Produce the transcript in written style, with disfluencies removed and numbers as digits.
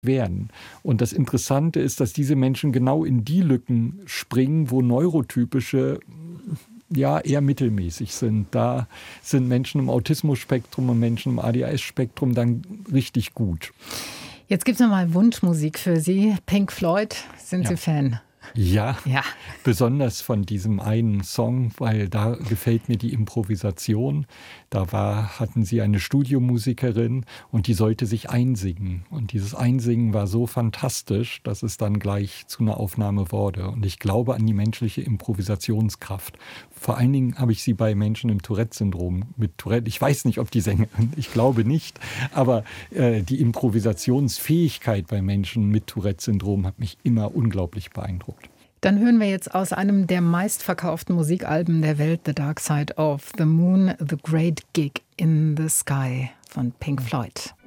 werden. Und das Interessante ist, dass diese Menschen genau in die Lücken springen, wo neurotypische eher mittelmäßig sind. Da sind Menschen im Autismus-Spektrum und Menschen im ADHS-Spektrum dann richtig gut. Jetzt gibt es nochmal Wunschmusik für Sie. Pink Floyd, sind Sie Fan? Ja, besonders von diesem einen Song, weil da gefällt mir die Improvisation. Hatten sie eine Studiomusikerin und die sollte sich einsingen. Und dieses Einsingen war so fantastisch, dass es dann gleich zu einer Aufnahme wurde. Und ich glaube an die menschliche Improvisationskraft. Vor allen Dingen habe ich sie bei Menschen im Tourette-Syndrom mit Tourette. Ich weiß nicht, ob die Sängerin, ich glaube nicht, aber die Improvisationsfähigkeit bei Menschen mit Tourette-Syndrom hat mich immer unglaublich beeindruckt. Dann hören wir jetzt aus einem der meistverkauften Musikalben der Welt, The Dark Side of the Moon, The Great Gig in the Sky von Pink Floyd.